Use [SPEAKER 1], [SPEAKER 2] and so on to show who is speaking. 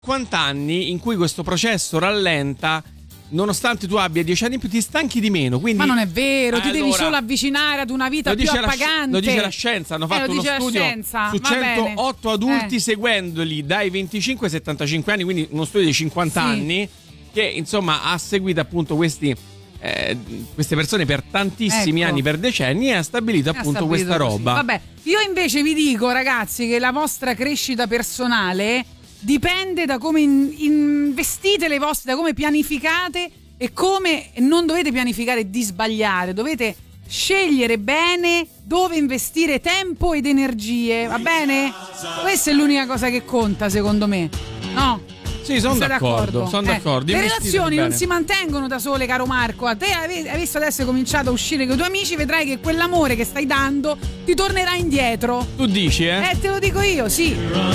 [SPEAKER 1] 50 anni in cui questo processo rallenta, nonostante tu abbia 10 anni in più, ti stanchi di meno. Quindi,
[SPEAKER 2] ma non è vero, ti devi
[SPEAKER 1] allora,
[SPEAKER 2] solo avvicinare ad una vita più appagante.
[SPEAKER 1] Lo dice la scienza, hanno fatto uno studio su 108 adulti seguendoli dai 25 ai 75 anni, quindi uno studio di 50 anni che insomma ha seguito appunto queste persone per tantissimi anni, per decenni, e ha stabilito appunto questa roba.
[SPEAKER 2] Vabbè, io invece vi dico, ragazzi, che la vostra crescita personale dipende da come investite le vostre, da come pianificate, e come non dovete pianificare di sbagliare, dovete scegliere bene dove investire tempo ed energie, va bene? Questa è l'unica cosa che conta, secondo me, no?
[SPEAKER 1] Sì, sono d'accordo.
[SPEAKER 2] Le relazioni non si mantengono da sole, caro Marco. A te adesso è cominciato a uscire con i tuoi amici, vedrai che quell'amore che stai dando ti tornerà indietro.
[SPEAKER 1] Tu dici,
[SPEAKER 2] te lo dico io, sì.